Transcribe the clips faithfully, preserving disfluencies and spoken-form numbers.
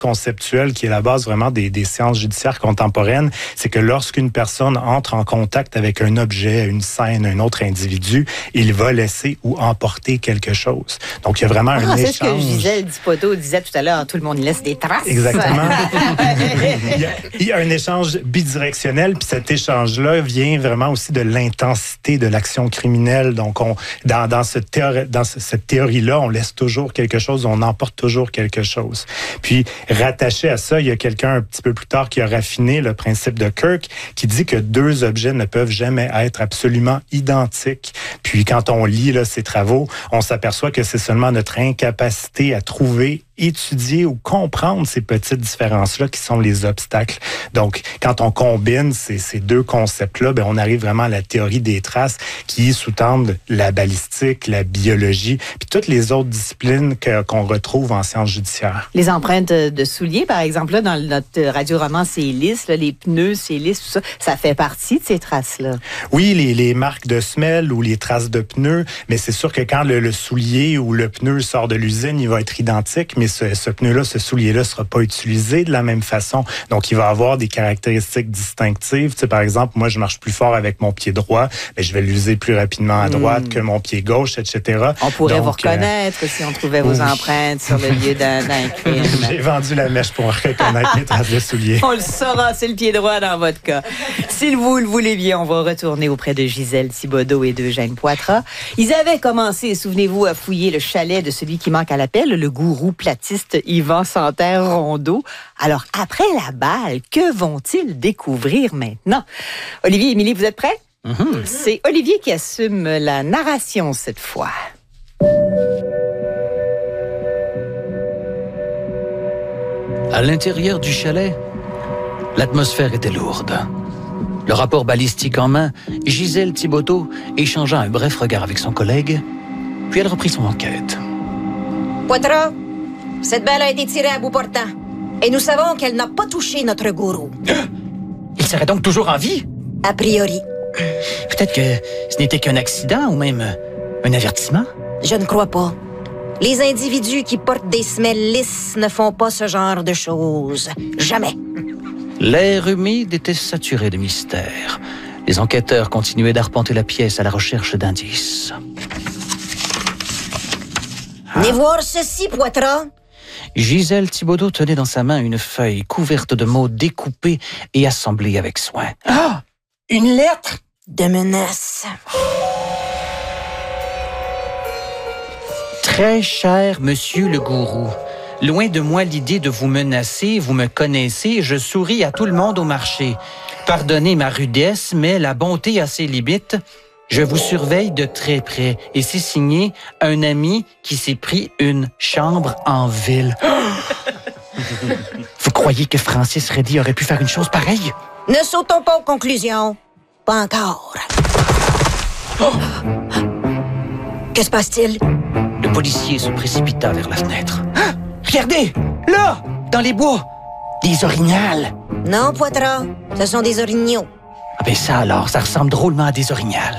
conceptuel qui est la base vraiment des, des sciences judiciaires contemporaines, c'est que lorsqu'une personne entre en contact avec un objet, une scène, un autre individu, il va laisser ou emporter quelque chose. Donc, il y a vraiment ah, un c'est échange. C'est ce que Gisèle Thibodeau disait tout à l'heure, tout le monde laisse des traces. Exactement. il, y a, il y a un échange bidirectionnel, puis cet échange-là vient vraiment aussi de l'intensité de l'action criminelle. Donc, on, dans, dans, ce théori, dans ce, cette théorie-là, on laisse toujours quelque chose, on emporte toujours quelque chose. Puis, rattaché à ça, il y a quelqu'un un petit peu plus tard qui a raffiné le principe de Kirk, qui dit que deux objets ne peuvent jamais être absolument identiques. Puis, quand on lit là, ces travaux, on s'aperçoit que c'est seulement notre incapacité à trouver, étudier ou comprendre ces petites différences-là qui sont les obstacles. Donc, quand on combine ces, ces deux concepts-là, ben, on arrive vraiment à la théorie des traces qui sous-tendent la balistique, la biologie, puis toutes les autres disciplines que, qu'on retrouve en sciences judiciaires. Les empreintes de souliers, par exemple, là, dans notre radio-roman, c'est lisse, là, les pneus, c'est lisse, tout ça, ça fait partie de ces traces-là. Oui, les, les marques de semelles ou les traces de pneus, mais c'est sûr que quand le, le soulier ou le pneu sort de l'usine, il va être identique, mais ce, ce pneu-là, ce soulier-là ne sera pas utilisé de la même façon. Donc, il va avoir des caractéristiques distinctives. Tu sais, par exemple, moi, je marche plus fort avec mon pied droit, mais je vais l'user plus rapidement à droite mmh. que mon pied gauche, et cetera. On pourrait Donc, vous reconnaître euh... si on trouvait vos oui. empreintes sur le lieu d'un, d'un crime. J'ai vendu la mèche pour reconnaître les traces de souliers. On le saura, c'est le pied droit dans votre cas. Si vous le voulez bien, on va retourner auprès de Gisèle Thibodeau et d'Eugène Poitras. Ils avaient commencé, souvenez-vous, à fouiller le chalet de celui qui manque à l'appel, le gourou platiste Yvan Santerre-Rondeau. Alors, après la balle, que vont-ils découvrir maintenant? Olivier et Émilie, vous êtes prêts? Mm-hmm. C'est Olivier qui assume la narration cette fois. À l'intérieur du chalet, l'atmosphère était lourde. Le rapport balistique en main, Gisèle Thibodeau échangea un bref regard avec son collègue, puis elle reprit son enquête. Poitras, cette balle a été tirée à bout portant, et nous savons qu'elle n'a pas touché notre gourou. Il serait donc toujours en vie? A priori. Peut-être que ce n'était qu'un accident ou même un avertissement? Je ne crois pas. Les individus qui portent des semelles lisses ne font pas ce genre de choses. Jamais. L'air humide était saturé de mystère. Les enquêteurs continuaient d'arpenter la pièce à la recherche d'indices. Venez voir ceci, Poitras. Gisèle Thibodeau tenait dans sa main une feuille couverte de mots découpés et assemblés avec soin. Ah! Une lettre? De menace. Très cher monsieur le gourou, loin de moi l'idée de vous menacer, vous me connaissez, je souris à tout le monde au marché. Pardonnez ma rudesse, mais la bonté a ses limites. Je vous surveille de très près et c'est signé un ami qui s'est pris une chambre en ville. Vous croyez que Francis Reddy aurait pu faire une chose pareille? Ne sautons pas aux conclusions. Pas encore. Oh! Que se passe-t-il? Le policier se précipita vers la fenêtre. Ah! Regardez! Là! Dans les bois! Des orignals! Non, Poitras. Ce sont des orignaux. Ah ben ça alors, ça ressemble drôlement à des orignals.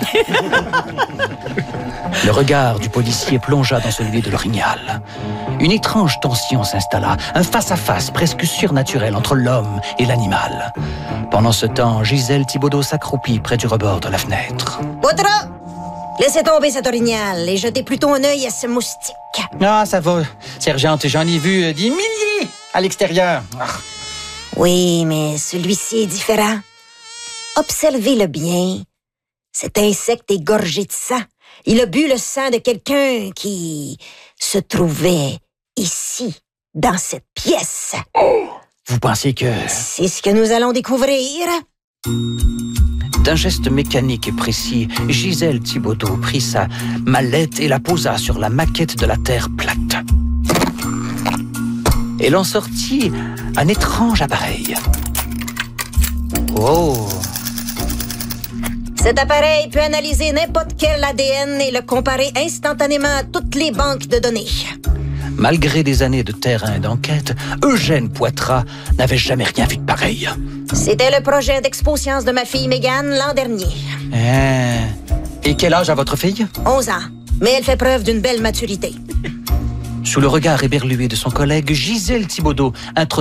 Le regard du policier plongea dans celui de l'orignal. Une étrange tension s'installa, un face-à-face presque surnaturel entre l'homme et l'animal. Pendant ce temps, Gisèle Thibodeau s'accroupit près du rebord de la fenêtre. Poitras! Laissez tomber cet orignal et jetez plutôt un œil à ce moustique. Ah, ça va, sergente, j'en ai vu des milliers à l'extérieur. Ah. Oui, mais celui-ci est différent. Observez-le bien. Cet insecte est gorgé de sang. Il a bu le sang de quelqu'un qui se trouvait ici, dans cette pièce. Oh! Vous pensez que... C'est ce que nous allons découvrir. D'un geste mécanique et précis, Gisèle Thibodeau prit sa mallette et la posa sur la maquette de la Terre plate. Elle en sortit un étrange appareil. Oh! Cet appareil peut analyser n'importe quel A D N et le comparer instantanément à toutes les banques de données. Malgré des années de terrain d'enquête, Eugène Poitras n'avait jamais rien vu de pareil. C'était le projet d'expo-science de ma fille Mégane l'an dernier. Euh, et quel âge a votre fille? onze ans, mais elle fait preuve d'une belle maturité. Sous le regard éberlué de son collègue, Gisèle Thibodeau introduit